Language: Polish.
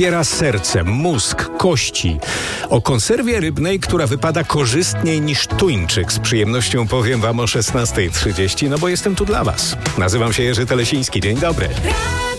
wspiera serce, mózg, kości. O konserwie rybnej, która wypada korzystniej niż tuńczyk. Z przyjemnością powiem wam o 16:30, no bo jestem tu dla was. Nazywam się Jerzy Telesiński. Dzień dobry.